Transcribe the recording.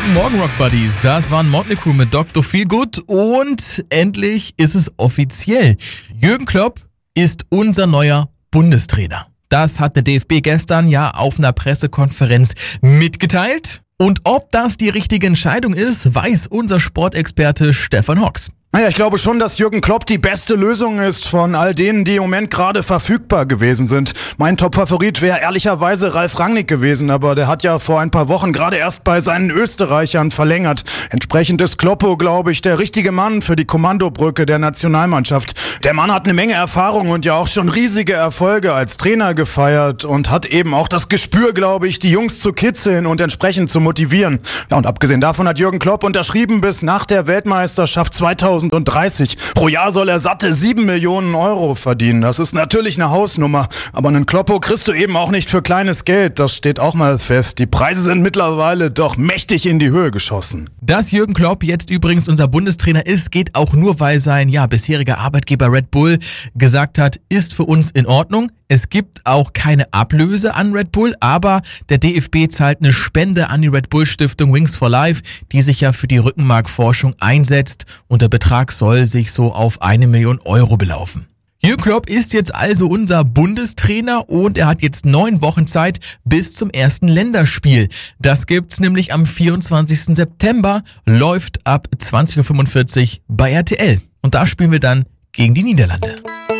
Guten Morgen, Rock Buddies. Das waren Motley Crue mit Dr. Feelgood und endlich ist es offiziell. Jürgen Klopp ist unser neuer Bundestrainer. Das hat der DFB gestern ja auf einer Pressekonferenz mitgeteilt. Und ob das die richtige Entscheidung ist, weiß unser Sportexperte Stefan Hooks. Naja, ich glaube schon, dass Jürgen Klopp die beste Lösung ist von all denen, die im Moment gerade verfügbar gewesen sind. Mein Top-Favorit wäre ehrlicherweise Ralf Rangnick gewesen, aber der hat ja vor ein paar Wochen gerade erst bei seinen Österreichern verlängert. Entsprechend ist Kloppo, glaube ich, der richtige Mann für die Kommandobrücke der Nationalmannschaft. Der Mann hat eine Menge Erfahrung und ja auch schon riesige Erfolge als Trainer gefeiert und hat eben auch das Gespür, glaube ich, die Jungs zu kitzeln und entsprechend zu motivieren. Ja, und abgesehen davon hat Jürgen Klopp unterschrieben bis nach der Weltmeisterschaft 2030. Pro Jahr soll er satte 7 Millionen Euro verdienen. Das ist natürlich eine Hausnummer. Aber einen Kloppo kriegst du eben auch nicht für kleines Geld. Das steht auch mal fest. Die Preise sind mittlerweile doch mächtig in die Höhe geschossen. Dass Jürgen Klopp jetzt übrigens unser Bundestrainer ist, geht auch nur, weil sein bisheriger Arbeitgeber Red Bull gesagt hat, ist für uns in Ordnung. Es gibt auch keine Ablöse an Red Bull, aber der DFB zahlt eine Spende an die Red Bull Stiftung Wings for Life, die sich ja für die Rückenmarkforschung einsetzt, und der Betrag soll sich so auf 1 Million Euro belaufen. Jürgen Klopp ist jetzt also unser Bundestrainer und er hat jetzt 9 Wochen Zeit bis zum ersten Länderspiel. Das gibt's nämlich am 24. September, läuft ab 20:45 Uhr bei RTL. Und da spielen wir dann gegen die Niederlande.